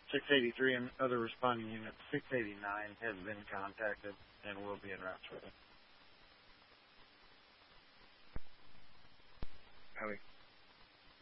683 and other responding units. 689 has been contacted and will be en route shortly. Copy.